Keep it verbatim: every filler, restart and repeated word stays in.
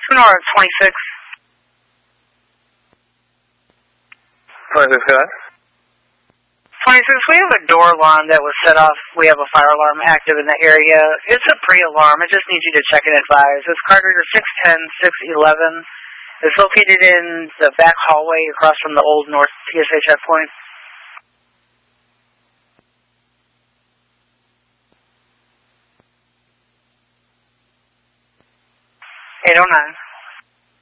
Sonora twenty-six. twenty-six, go ahead. twenty-six, we have a door alarm that was set off. We have a fire alarm active in the area. It's a pre-alarm. It just needs you to check and advise. It's card reader six ten six eleven. It's located in the back hallway across from the old North T S A checkpoint. eight oh nine.